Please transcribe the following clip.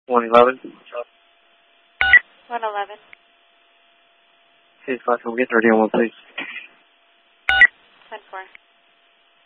111. 111. Hey, 5, can we get 30 on 1, please? 10-4.